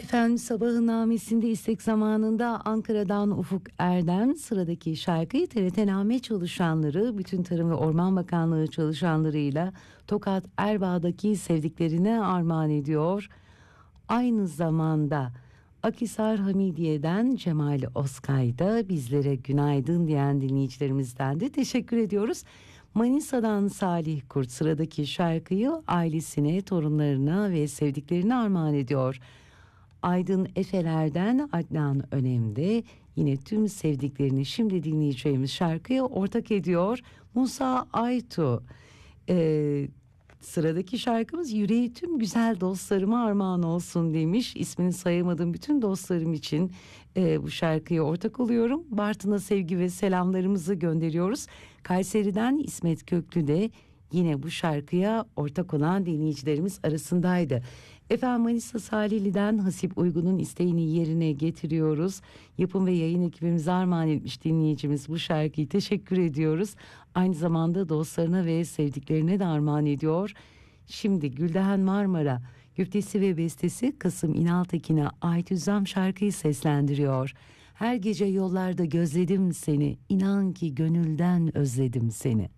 Efendim sabahın namesinde istek zamanında Ankara'dan Ufuk Erdem sıradaki şarkıyı TRT-Name çalışanları, bütün Tarım ve Orman Bakanlığı çalışanlarıyla Tokat Erbaa'daki sevdiklerine armağan ediyor. Aynı zamanda Akhisar Hamidiye'den Cemal Oskay da bizlere günaydın diyen dinleyicilerimizden de teşekkür ediyoruz. Manisa'dan Salih Kurt sıradaki şarkıyı ailesine, torunlarına ve sevdiklerine armağan ediyor. Aydın Efeler'den Adnan Önem'de yine tüm sevdiklerini şimdi dinleyeceğimiz şarkıya ortak ediyor. Musa Aytu. Sıradaki şarkımız yüreği tüm güzel dostlarıma armağan olsun demiş. İsmini sayamadığım bütün dostlarım için bu şarkıya ortak oluyorum. Bartın'a sevgi ve selamlarımızı gönderiyoruz. Kayseri'den İsmet Köklü de yine bu şarkıya ortak olan dinleyicilerimiz arasındaydı. Efendim Manisa Salihli'den Hasip Uygun'un isteğini yerine getiriyoruz. Yapım ve yayın ekibimize armağan etmiş dinleyicimiz bu şarkıyı teşekkür ediyoruz. Aynı zamanda dostlarına ve sevdiklerine de armağan ediyor. Şimdi Gülden Marmara güftesi ve bestesi Kasım İnaltekin'e ait Hüzzam şarkıyı seslendiriyor. Her gece yollarda gözledim seni, inan ki gönülden özledim seni.